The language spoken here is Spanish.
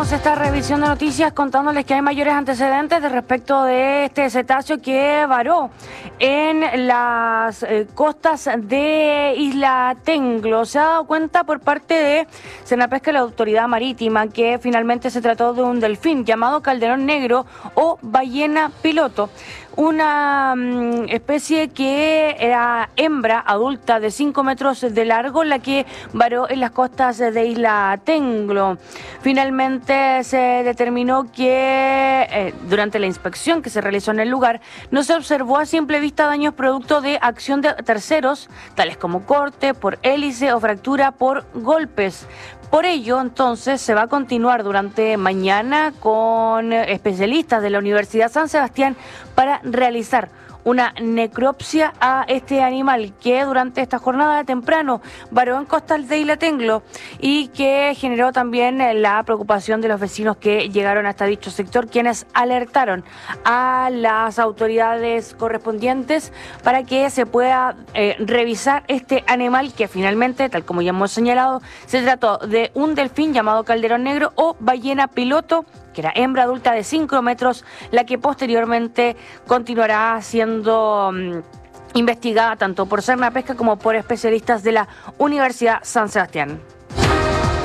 Iniciamos esta revisión de noticias contándoles que hay mayores antecedentes de respecto de este cetáceo que varó en las costas de Isla Tenglo. Se ha dado cuenta por parte de Senapesca y la Autoridad Marítima que finalmente se trató de un delfín llamado calderón negro o ballena piloto. Una especie que era hembra adulta de 5 metros de largo, la que varó en las costas de Isla Tenglo. Finalmente se determinó que durante la inspección que se realizó en el lugar no se observó a simple vista daños producto de acción de terceros, tales como corte por hélice o fractura por golpes. Por ello, entonces, se va a continuar durante mañana con especialistas de la Universidad San Sebastián para realizar una necropsia a este animal que durante esta jornada de temprano varó en costas de Isla Tenglo y que generó también la preocupación de los vecinos que llegaron hasta dicho sector, quienes alertaron a las autoridades correspondientes para que se pueda revisar este animal que finalmente, tal como ya hemos señalado, se trató de un delfín llamado calderón negro o ballena piloto, que era hembra adulta de 5 metros, la que posteriormente continuará siendo investigada tanto por Senapesca como por especialistas de la Universidad San Sebastián.